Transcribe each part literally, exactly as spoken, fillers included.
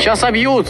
Сейчас обьют.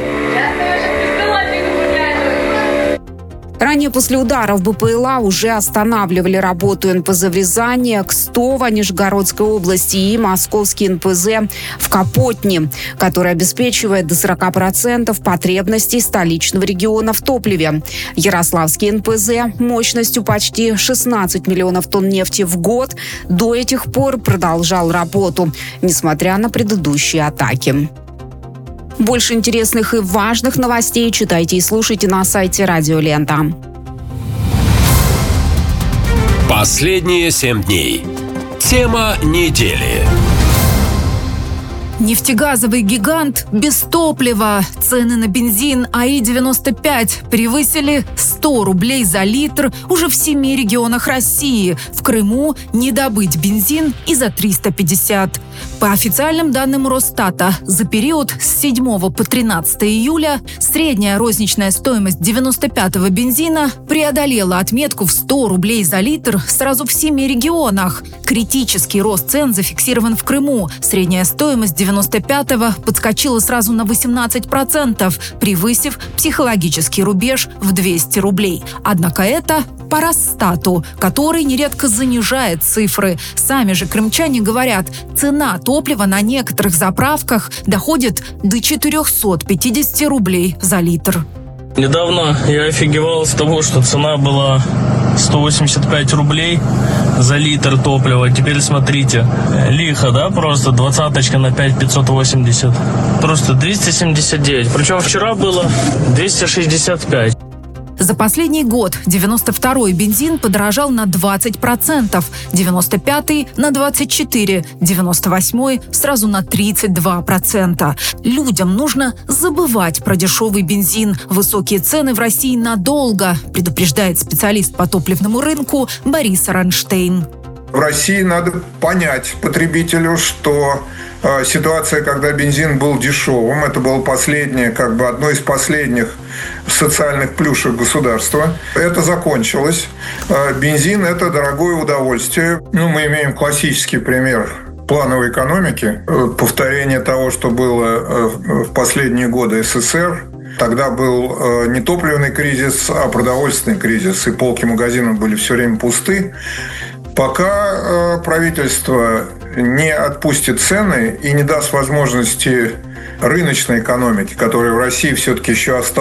Ранее после ударов БПЛА уже останавливали работу эн пэ зэ в Рязани, Кстово, Нижегородской области и московский эн пэ зэ в Капотне, который обеспечивает до сорока процентов потребностей столичного региона в топливе. Ярославский эн пэ зэ мощностью почти шестнадцать миллионов тонн нефти в год до этих пор продолжал работу, несмотря на предыдущие атаки. Больше интересных и важных новостей читайте и слушайте на сайте Радио Лента. Последние семь дней. Тема недели. Нефтегазовый гигант без топлива. Цены на бензин а и девяносто пять превысили сто рублей за литр уже в семи регионах России. В Крыму не добыть бензин и за триста пятьдесят. По официальным данным Росстата, за период с седьмого по тринадцатое июля средняя розничная стоимость девяносто пятого бензина преодолела отметку в сто рублей за литр сразу в семи регионах. Критический рост цен зафиксирован в Крыму. Средняя стоимость девяносто пятого подскочила сразу на восемнадцать процентов, превысив психологический рубеж в двести рублей. Однако это по Росстату, который нередко занижает цифры. Сами же крымчане говорят, цена топлива на некоторых заправках доходит до четырехсот пятидесяти рублей за литр. Недавно я офигевал с того, что цена была сто восемьдесят пять рублей за литр топлива. Теперь смотрите, лихо, да, просто двадцаточка на пять пятьсот восемьдесят. Просто двести семьдесят девять. Причем вчера было двести шестьдесят пять. За последний год девяносто второй бензин подорожал на двадцать процентов, девяносто пятый на двадцать четыре процента, девяносто восьмой сразу на тридцать два процента. Людям нужно забывать про дешевый бензин. Высокие цены в России надолго, предупреждает специалист по топливному рынку Борис Ранштейн. В России надо понять потребителю, что э, ситуация, когда бензин был дешевым, это было последнее, как бы одно из последних социальных плюшек государства. Это закончилось. Э, бензин – это дорогое удовольствие. Ну, мы имеем классический пример плановой экономики, э, повторение того, что было э, в последние годы эс эс эс эр. Тогда был э, не топливный кризис, а продовольственный кризис, и полки магазинов были все время пусты. Пока э, правительство не отпустит цены и не даст возможности рыночной экономике, которая в России все-таки еще осталась,